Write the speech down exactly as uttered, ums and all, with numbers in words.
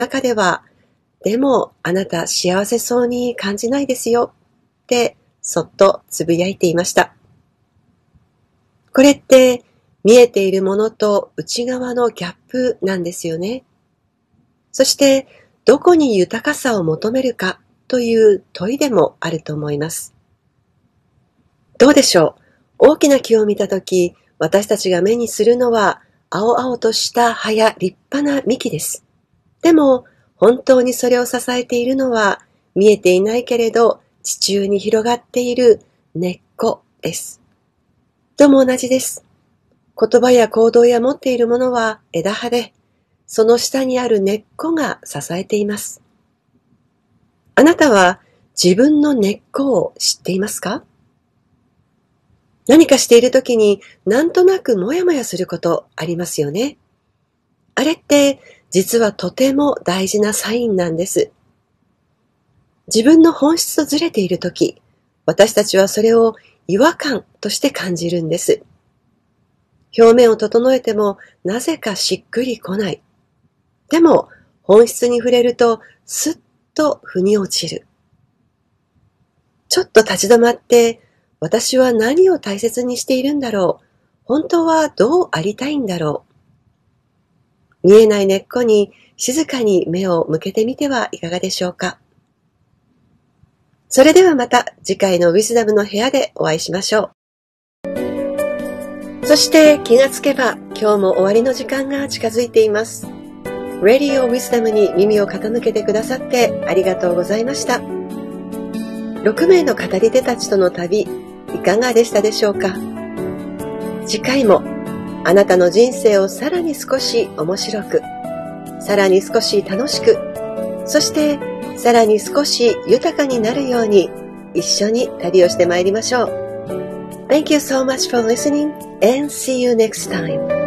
中では、でもあなた幸せそうに感じないですよってそっとつぶやいていました。これって見えているものと内側のギャップなんですよね。そしてどこに豊かさを求めるかという問いでもあると思います。どうでしょう。大きな木を見たとき、私たちが目にするのは青々とした葉や立派な幹です。でも本当にそれを支えているのは見えていないけれど地中に広がっている根っこです。どうも同じです。言葉や行動や持っているものは枝葉で、その下にある根っこが支えています。あなたは自分の根っこを知っていますか？何かしているときになんとなくもやもやすることありますよね。あれって実はとても大事なサインなんです。自分の本質とずれているとき、私たちはそれを違和感として感じるんです。表面を整えてもなぜかしっくりこない。でも本質に触れるとスッと腑に落ちる。ちょっと立ち止まって私は何を大切にしているんだろう。本当はどうありたいんだろう。見えない根っこに静かに目を向けてみてはいかがでしょうか。それではまた次回のウィズダムの部屋でお会いしましょう。そして気がつけば今日も終わりの時間が近づいています。Radio Wisdom に耳を傾けてくださってありがとうございました。ろくめいの語り手たちとの旅、いかがでしたでしょうか。次回もあなたの人生をさらに少し面白く、さらに少し楽しく、そしてさらに少し豊かになるように一緒に旅をしてまいりましょう。Thank you so much for listening and see you next time.